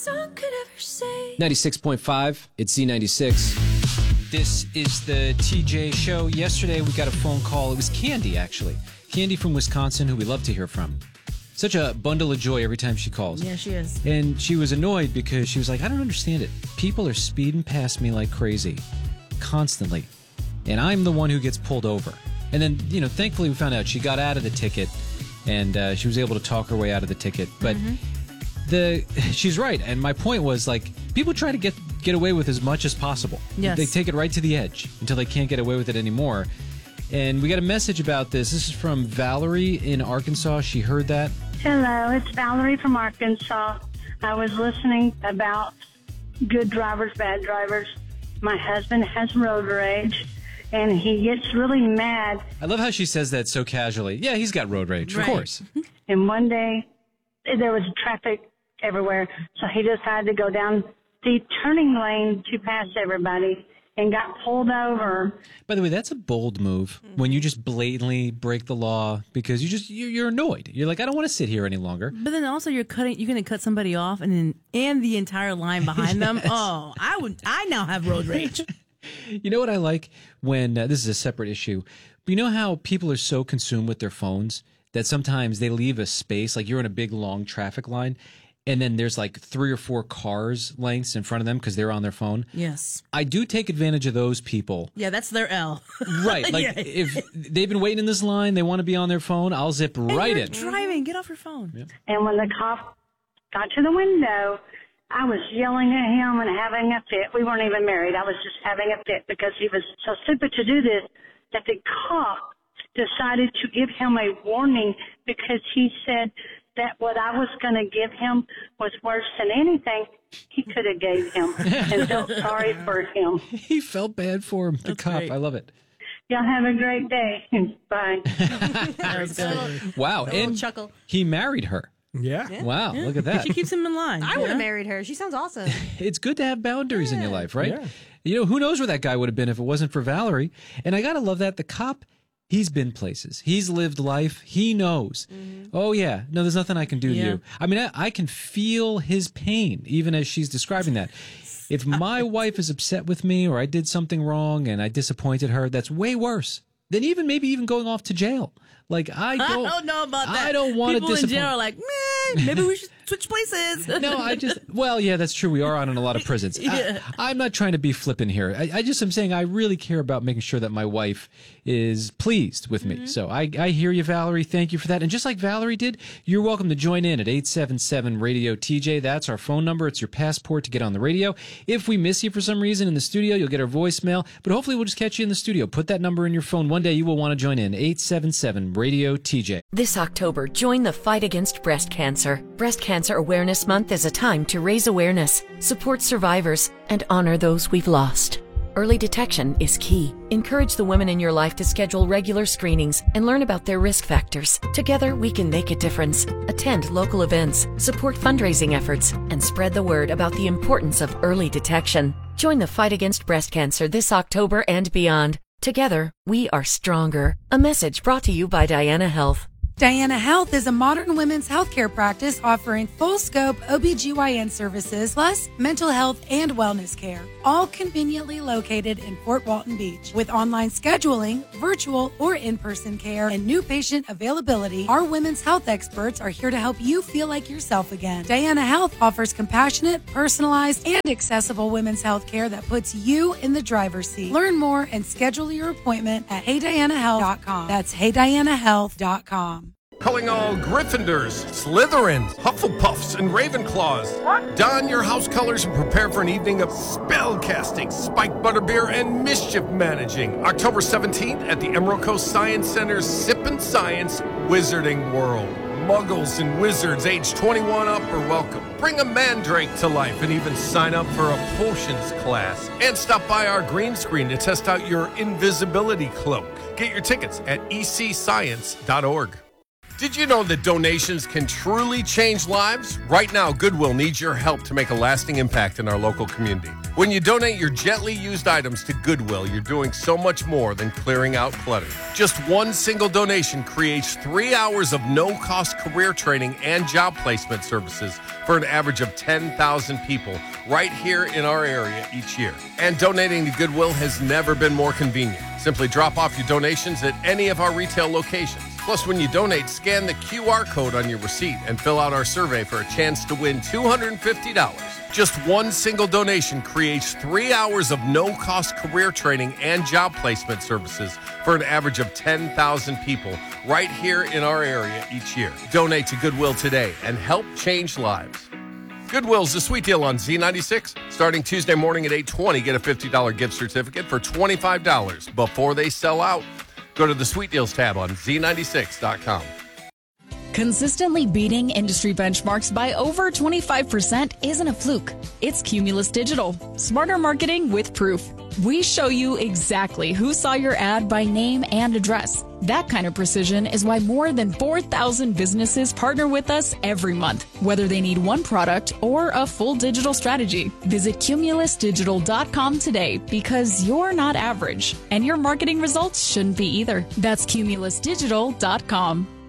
Song could ever say. 96.5, it's Z96. This is the TJ show. Yesterday we got a phone call. It was Candy, actually. Candy from Wisconsin, who we love to hear from. Such a bundle of joy every time she calls. Yeah, she is. And she was annoyed because she was like, I don't understand it. People are speeding past me like crazy. Constantly. And I'm the one who gets pulled over. And then, thankfully we found out she got out of the ticket and she was able to talk her way out of the ticket. But she's right. And my point was, people try to get away with as much as possible. Yes. They take it right to the edge until they can't get away with it anymore. And we got a message about this. This is from Valerie in Arkansas. She heard that. Hello, it's Valerie from Arkansas. I was listening about good drivers, bad drivers. My husband has road rage, and he gets really mad. I love how she says that so casually. Yeah, he's got road rage, Right. of course. And one day, there was traffic everywhere, so he decided to go down the turning lane to pass everybody and got pulled over. By the way, that's a bold move when you just blatantly break the law because you're annoyed. You're like, I don't want to sit here any longer. But then also you're going to cut somebody off and the entire line behind them. Yes. Oh, I now have road rage. You know what I like when this is a separate issue, but you know how people are so consumed with their phones that sometimes they leave a space, like you're in a big long traffic line and then there's like 3 or 4 cars lengths in front of them because they're on their phone. Yes. I do take advantage of those people. Yeah, that's their L. Right. Like Yeah. if they've been waiting in this line, they want to be on their phone, I'll zip right You're in. driving. Get off your phone. Yeah. And when the cop got to the window, I was yelling at him and having a fit. We weren't even married. I was just having a fit because he was so stupid to do this that the cop decided to give him a warning because he said that what I was going to give him was worse than anything he could have gave him, and felt sorry for him. He felt bad for him, the That's cop. great. I love it. Y'all have a great day. Bye. That was good. Wow. A little And chuckle. he married her. Yeah. Wow. Look at that. She keeps him in line. I would have married her. She sounds awesome. It's good to have boundaries in your life, right? Yeah. Who knows where that guy would have been if it wasn't for Valerie. And I got to love that. The cop, he's been places. He's lived life. He knows. Oh, yeah. No, there's nothing I can do to you. I mean, I can feel his pain, even as she's describing that. If my wife is upset with me or I did something wrong and I disappointed her, that's way worse than maybe even going off to jail. Like, I don't know about that. I don't want to People in disappoint. jail are like, maybe we should switch places. No, well, yeah, that's true. We are on in a lot of prisons. Yeah. I'm not trying to be flippant here. I'm saying I really care about making sure that my wife is pleased with me. So I hear you, Valerie. Thank you for that. And just like Valerie did, you're welcome to join in at 877-RADIO-TJ. That's our phone number. It's your passport to get on the radio. If we miss you for some reason in the studio, you'll get our voicemail. But hopefully we'll just catch you in the studio. Put that number in your phone. One day you will want to join in. 877-RADIO-TJ. This October, join the fight against breast cancer. Breast Cancer Awareness Month is a time to raise awareness, support survivors, and honor those we've lost. Early detection is key. Encourage the women in your life to schedule regular screenings and learn about their risk factors. Together, we can make a difference. Attend local events, support fundraising efforts, and spread the word about the importance of early detection. Join the fight against breast cancer this October and beyond. Together, we are stronger. A message brought to you by Diana Health. Diana Health is a modern women's healthcare practice offering full-scope OBGYN services plus mental health and wellness care, all conveniently located in Fort Walton Beach. With online scheduling, virtual or in-person care, and new patient availability, our women's health experts are here to help you feel like yourself again. Diana Health offers compassionate, personalized, and accessible women's health care that puts you in the driver's seat. Learn more and schedule your appointment at HeyDianaHealth.com. That's HeyDianaHealth.com. Calling all Gryffindors, Slytherins, Hufflepuffs, and Ravenclaws. What? Don your house colors and prepare for an evening of spellcasting, spiked butterbeer, and mischief managing. October 17th at the Emerald Coast Science Center's Sippin' Science Wizarding World. Muggles and wizards age 21 up are welcome. Bring a mandrake to life and even sign up for a potions class. And stop by our green screen to test out your invisibility cloak. Get your tickets at ecscience.org. Did you know that donations can truly change lives? Right now, Goodwill needs your help to make a lasting impact in our local community. When you donate your gently used items to Goodwill, you're doing so much more than clearing out clutter. Just one single donation creates 3 hours of no-cost career training and job placement services for an average of 10,000 people right here in our area each year. And donating to Goodwill has never been more convenient. Simply drop off your donations at any of our retail locations. Plus, when you donate, scan the QR code on your receipt and fill out our survey for a chance to win $250. Just one single donation creates 3 hours of no-cost career training and job placement services for an average of 10,000 people right here in our area each year. Donate to Goodwill today and help change lives. Goodwill's a sweet deal on Z96. Starting Tuesday morning at 8:20, get a $50 gift certificate for $25 before they sell out. Go to the Sweet Deals tab on Z96.com. Consistently beating industry benchmarks by over 25% isn't a fluke. It's Cumulus Digital. Smarter marketing with proof. We show you exactly who saw your ad by name and address. That kind of precision is why more than 4,000 businesses partner with us every month, whether they need one product or a full digital strategy. Visit cumulusdigital.com today because you're not average, and your marketing results shouldn't be either. That's cumulusdigital.com.